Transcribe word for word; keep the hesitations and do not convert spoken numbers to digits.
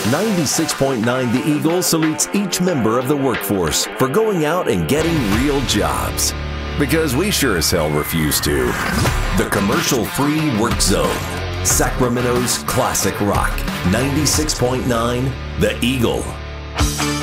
ninety-six point nine The Eagle salutes each member of the workforce for going out and getting real jobs. Because we sure as hell refuse to. The commercial-free Work Zone. Sacramento's classic rock. ninety-six point nine The Eagle.